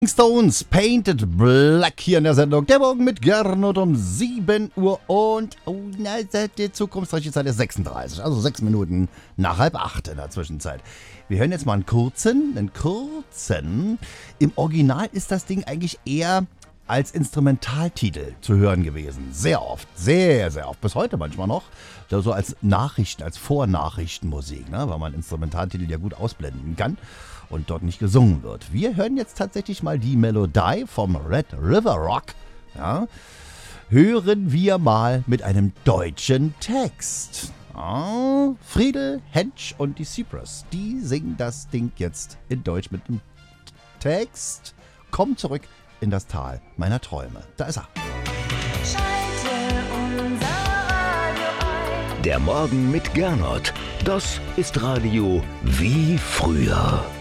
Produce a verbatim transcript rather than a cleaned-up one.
Stones, Painted Black hier in der Sendung. Der Morgen mit Gernot um sieben Uhr und oh, na, die zukunftsreiche Zeit ist sechsunddreißig, also sechs Minuten nach halb acht in der Zwischenzeit. Wir hören jetzt mal einen kurzen, einen kurzen. Im Original ist das Ding eigentlich eher als Instrumentaltitel zu hören gewesen. Sehr oft, sehr, sehr oft. Bis heute manchmal noch. So als Nachrichten, als Vornachrichtenmusik, ne? Weil man Instrumentaltitel ja gut ausblenden kann und dort nicht gesungen wird. Wir hören jetzt tatsächlich mal die Melodie vom Red River Rock. Ja? Hören wir mal mit einem deutschen Text. Ja? Friedel, Hensch und die Cypress, die singen das Ding jetzt in Deutsch mit dem Text. Komm zurück in das Tal meiner Träume. Da ist er. Der Morgen mit Gernot. Das ist Radio wie früher.